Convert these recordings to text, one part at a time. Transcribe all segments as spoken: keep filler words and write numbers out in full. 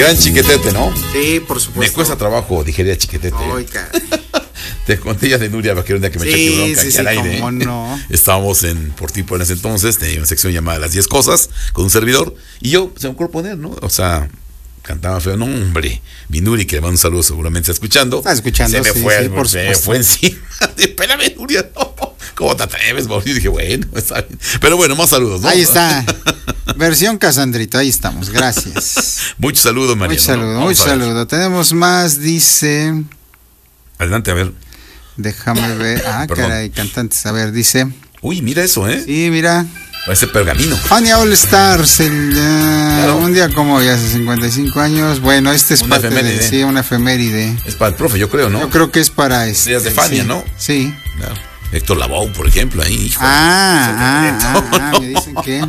gran Chiquetete, ¿no? Sí, por supuesto. Me cuesta trabajo digerir a Chiquetete. Ay, caray. Te conté ya de Nuria Vaquero un día que me Sí, eché bronca sí, aquí sí, al aire. cómo no. Estábamos en por tipo en ese entonces, tenía una sección llamada Las diez cosas con un servidor y yo se me ocurrió poner, ¿no? O sea, cantaba feo, no, hombre. Mi Nuri, que le mando un saludo, seguramente está escuchando. Está escuchando, se me sí, fue, sí, por se me supuesto. fue encima. Espérame, Nuria, no. ¿Cómo te atreves, Mauricio? Dije, bueno, está bien. Pero bueno, más saludos, ¿no? Ahí está. Versión Casandrito, ahí estamos, gracias. Muchos saludos, María. Mucho saludo, ¿no? mucho saludo. Tenemos más, dice. Adelante, a ver. Déjame ver. Ah, Perdón. caray, cantantes. A ver, dice. Uy, mira eso, ¿eh? Sí, mira. Parece pergamino. Fania All Stars, el, uh, Claro. un día como hoy, hace cincuenta y cinco años. Bueno, este es Una parte efeméride. de. Sí, una efeméride. Es para el profe, yo creo, ¿no? Yo creo que es para este. Días de Fania, sí, ¿no? Sí. Claro. Héctor Lavoe, por ejemplo, ahí. Hijo, Ah, ah, secreto. ah, ah, me dicen que.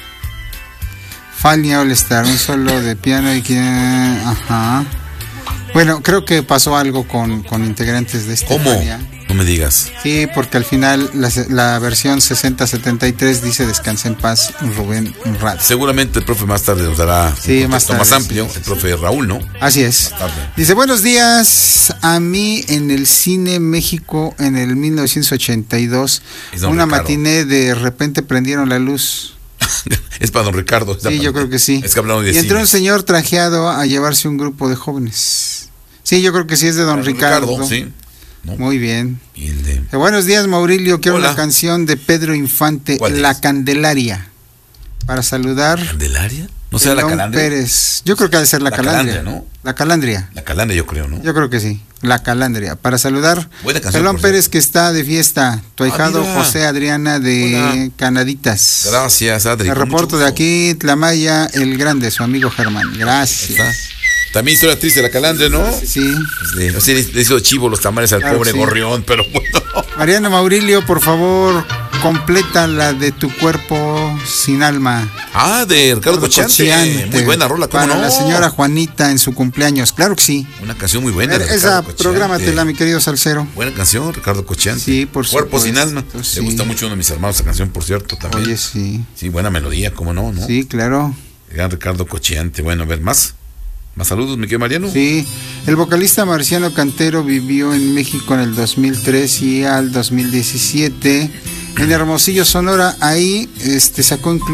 Fania All Star, un solo de piano y que. Ajá. Bueno, creo que pasó algo con, con integrantes de este ¿Cómo? Fania. No me digas. Sí, porque al final la, la versión sesenta setenta y tres dice descansa en paz Rubén Rad. Seguramente el profe más tarde nos dará Sí, un más contexto tarde, más amplio. sí, sí, el profe Raúl, ¿no? Así es. Más tarde. Dice, buenos días, a mí en el Cine México en el mil novecientos ochenta y dos, Es don una Ricardo. matiné, de repente prendieron la luz. Es para don Ricardo. Sí, yo creo que sí. Es que hablamos de Y entró cine. un señor trajeado a llevarse un grupo de jóvenes. Sí, yo creo que sí es de don Don Ricardo. sí. ¿No? Muy bien. Y el de- Eh, Buenos días, Maurilio. Quiero Hola. una canción de Pedro Infante, ¿Cuál La es? Candelaria. Para saludar. ¿Candelaria? ¿No será la Pelón Calandria? Pérez. Yo creo que ha de ser la, La Calandria. Calandria, ¿no? La Calandria. La Calandria, yo creo, ¿no? Yo creo que sí. La Calandria. Para saludar. Buena canción, Pelón por Pérez, cierto. que está de fiesta. Tu ahijado mira. José Adriana de Hola. Canaditas. Gracias, Adri. Me con reporto mucho de gusto. aquí, Tlamaya, el grande, su amigo Germán. Gracias. Está. También historia triste de la Calandria, ¿no? Sí. Pues le, o sea, le le hizo chivo los tamales al Claro pobre que sí. gorrión, pero bueno. Mariano Maurilio, por favor, completa la de Tu cuerpo sin alma. Ah, de Ricardo Cochante. Cociante. Muy buena rola, ¿cómo Para no? la señora Juanita en su cumpleaños. Claro que sí. Una canción muy buena. A ver, de esa, Ricardo Cochante. prográmatela, mi querido Salcero. Buena canción, Ricardo Cochante. Sí, por Cuerpo supuesto, sin alma. sí. Le gusta mucho a uno de mis hermanos esa canción, por cierto, también. Oye, sí. Sí, buena melodía, ¿cómo no? ¿no? Sí, claro. El gran Ricardo Cochante. Bueno, a ver, más. Más saludos, mi querido Mariano. Sí. El vocalista Marciano Cantero vivió en México en el dos mil tres y al dos mil diecisiete. En Hermosillo, Sonora. Ahí este, sacó incluso